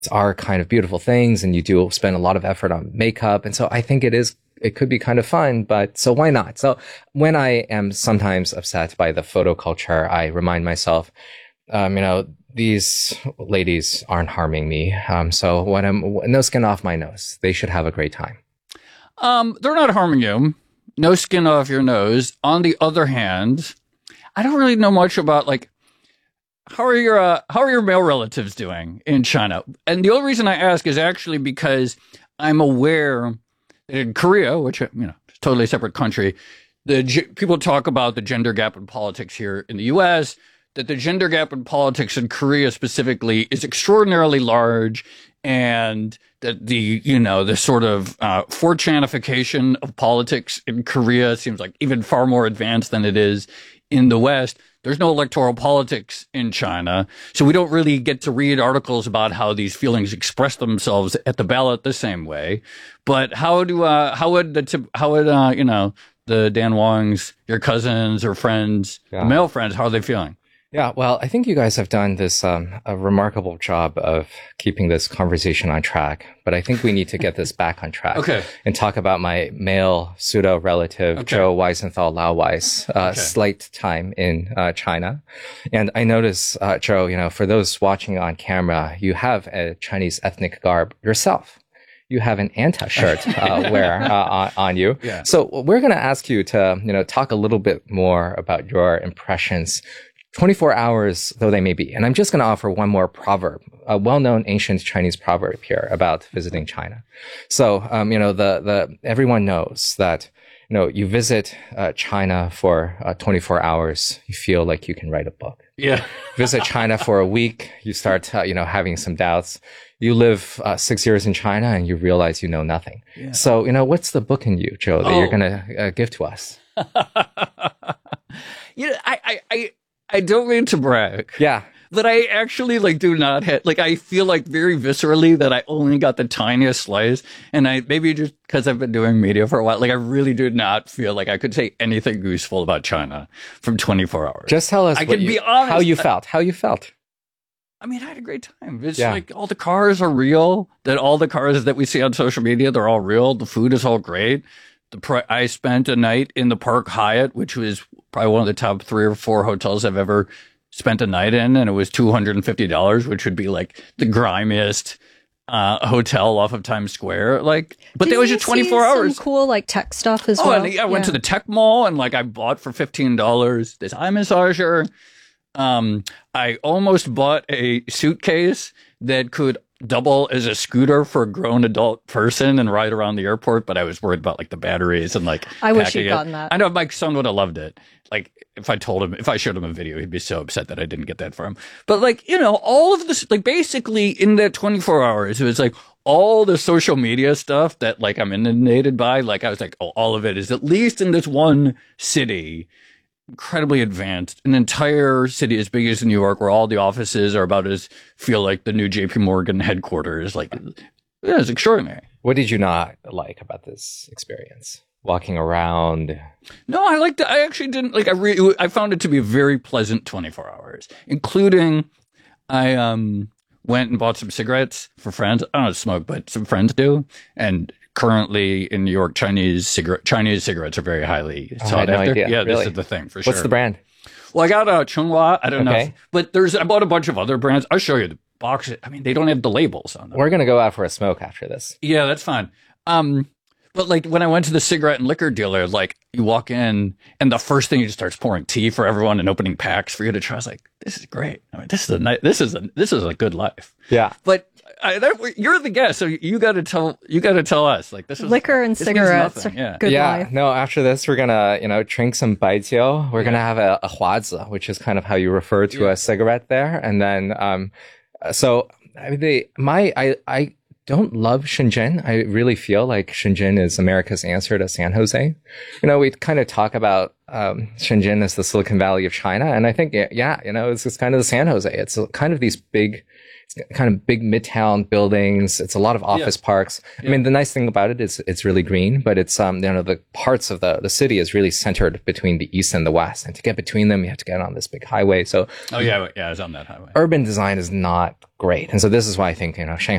are kind of beautiful things, and you do spend a lot of effort on makeup. And so I think it could be kind of fun, but so why not? So when I am sometimes upset by the photo culture, I remind myself, these ladies aren't harming me. So no skin off my nose. They should have a great time. They're not harming you. No skin off your nose. On the other hand, I don't really know much about how are your male relatives doing in China? And the only reason I ask is actually because I'm aware that in Korea, which totally separate country, people talk about the gender gap in politics here in the U.S., that the gender gap in politics in Korea specifically is extraordinarily large, and that the sort of 4chanification of politics in Korea seems like even far more advanced than it is in the West. There's no electoral politics in China, so we don't really get to read articles about how these feelings express themselves at the ballot the same way. But how would the Dan Wongs, your cousins or friends, the male friends, how are they feeling? Yeah, well, I think you guys have done this a remarkable job of keeping this conversation on track, but I think we need to get this back on track. Okay. And talk about my male pseudo-relative, Joe Weisenthal Laowais, slight time in China. And I notice, Joe, for those watching on camera, you have a Chinese ethnic garb yourself. You have an Anta shirt on you. Yeah. So we're going to ask you to, talk a little bit more about your impressions 24 hours though they may be. And I'm just going to offer one more proverb, a well-known ancient Chinese proverb here about visiting China. So, everyone knows that, you visit China for 24 hours, you feel like you can write a book. Yeah. Visit China for a week, you start, having some doubts. You live 6 years in China and you realize you know nothing. Yeah. So, what's the book in you, Joe, that you're going to give to us? I don't mean to brag. Yeah. But I actually do not have, I feel very viscerally that I only got the tiniest slice. And maybe just because I've been doing media for a while, I really do not feel like I could say anything useful about China from 24 hours. Just tell us how you felt. I mean, I had a great time. It's all the cars are real, that all the cars that we see on social media, they're all real. The food is all great. I spent a night in the Park Hyatt, which was probably one of the top 3 or 4 hotels I've ever spent a night in. And it was $250, which would be the grimiest hotel off of Times Square. But there was just 24 hours. Some cool tech stuff as well. And I went to the tech mall and I bought for $15 this eye massager. I almost bought a suitcase that could double as a scooter for a grown adult person and ride around the airport, but I was worried about the batteries and I wish you'd gotten that. I know my son would have loved it. If I showed him a video, he'd be so upset that I didn't get that for him. But all of this, basically in that 24 hours, it was all the social media stuff that I'm inundated by. I was all of it is at least in this one city, incredibly advanced, an entire city as big as New York, where all the offices are feel like the new JP Morgan headquarters. It's extraordinary. What did you not like about this experience? Walking around? No, I actually didn't I found it to be a very pleasant 24 hours, including I went and bought some cigarettes for friends. I don't smoke, but some friends do. And currently in New York, Chinese cigarettes are very highly sought after. Idea. Yeah, really? This is the thing for sure. What's the brand? Well, I got Chunghua. I don't know, but I bought a bunch of other brands. I'll show you the box. I mean, they don't have the labels on them. We're gonna go out for a smoke after this. Yeah, that's fine. But when I went to the cigarette and liquor dealer, you walk in and the first thing he just starts pouring tea for everyone and opening packs for you to try. I was like, this is great. I mean, this is a good life. Yeah. But you're the guest, so you got to tell us this is liquor and cigarettes. Good life. No, after this we're gonna drink some baijiu. We're gonna have a huazi, which is kind of how you refer to a cigarette there, and then I don't love Shenzhen. I really feel like Shenzhen is America's answer to San Jose. We kind of talk about Shenzhen as the Silicon Valley of China, and I think it's just kind of the San Jose. It's kind of these big. It's kind of big midtown buildings. It's a lot of office parks. I mean, the nice thing about it is it's really green, but it's, the parts of the city is really centered between the east and the west. And to get between them, you have to get on this big highway. So, it's on that highway. Urban design is not great. And so this is why I think, Shanghai